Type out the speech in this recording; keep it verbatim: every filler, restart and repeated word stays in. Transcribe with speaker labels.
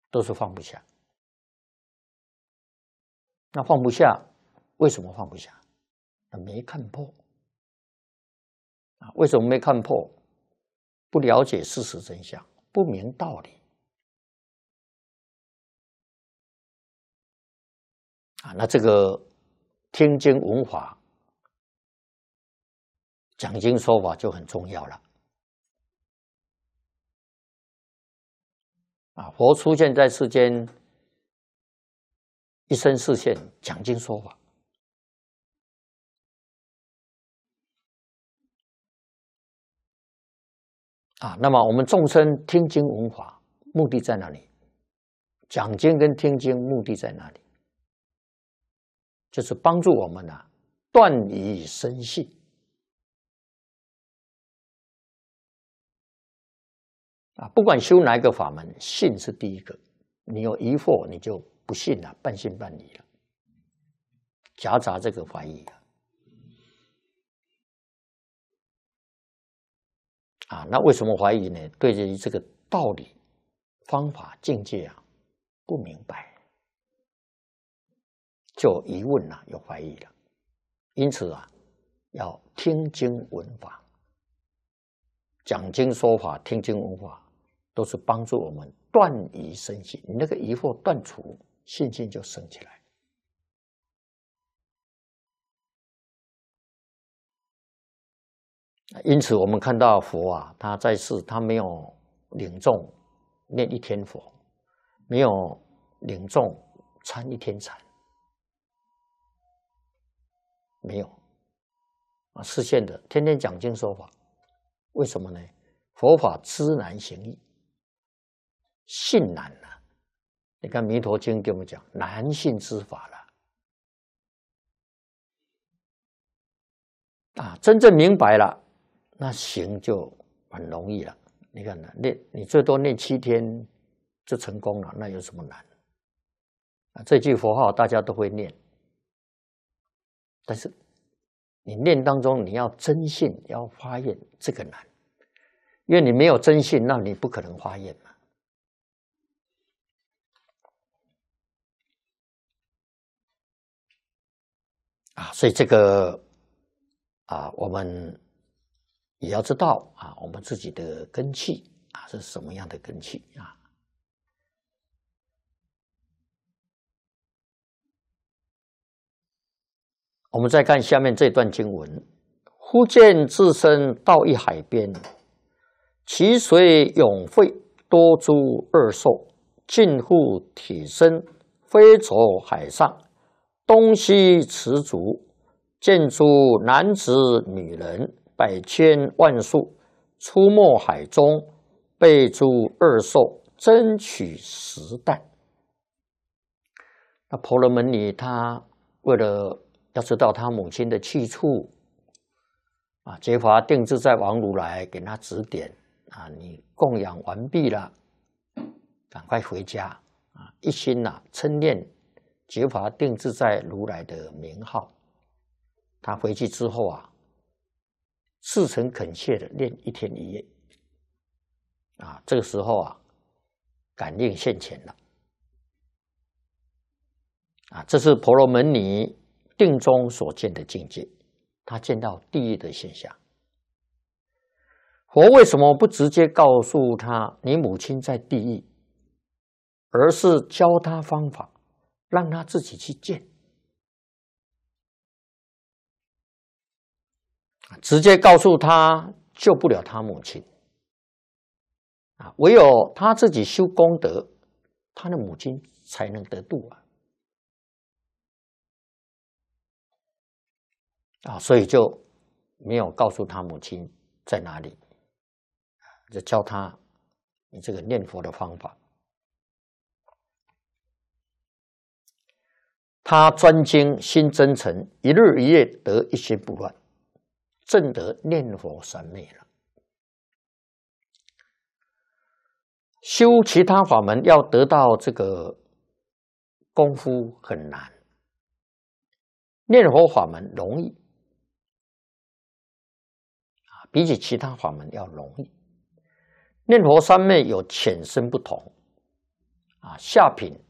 Speaker 1: 都是放不下。那放不下，为什么放不下？那没看破啊？为什么没看破？不了解事实真相，不明道理啊。那这个听经闻法、讲经说法就很重要了啊。佛出现在世间，一生示现，讲经说法。啊，那么我们众生听经闻法，目的在哪里？讲经跟听经目的在哪里？就是帮助我们啊，断疑生信。啊，不管修哪一个法门，信是第一个。你有疑惑，你就不信了，半信半疑了，夹杂这个怀疑了。啊，那为什么怀疑呢？对于这个道理、方法、境界啊，不明白，就有疑问了，有怀疑了。因此啊，要听经闻法，讲经说法、听经闻法，都是帮助我们断疑生信。你那个疑惑断除，信心就升起来。因此，我们看到佛啊，他在世，他没有领众念一天佛，没有领众参一天禅，没有啊，示现的天天讲经说法。为什么呢？佛法知难行易，信难啊。你看《弥陀经》给我们讲难信之法了啊，真正明白了，那行就很容易了。你看呢，念你最多念七天就成功了，那有什么难啊？这句佛号大家都会念，但是你念当中你要真信，要发愿，这个难，因为你没有真信，那你不可能发愿嘛。啊，所以这个啊，我们也要知道啊，我们自己的根器啊是什么样的根器啊？我们再看下面这段经文：忽见自身到一海边，其水涌沸，多诸恶兽，近乎体身，飞走海上，东西驰逐，见诸男子女人百千万数，出没海中，被诸恶兽争取食啖。那婆罗门女他为了要知道他母亲的去处啊，觉华定自在王如来给他指点啊，你供养完毕了，赶快回家啊！一心啊称念觉华定自在如来的名号。他回去之后啊，至诚恳切的念一天一夜啊，这个时候啊，感应现前了啊，这是婆罗门女定中所见的境界，他见到地狱的现象。佛为什么不直接告诉他你母亲在地狱，而是教他方法，让他自己去见？直接告诉他救不了他母亲啊，唯有他自己修功德，他的母亲才能得度啊！啊，所以就没有告诉他母亲在哪里，就教他你这个念佛的方法。他专精心真诚，一日一夜得一心不乱，证得念佛三昧了。修其他法门要得到这个功夫很难，念佛法门容易啊，比起其他法门要容易。念佛三昧有浅深不同啊， 啊下品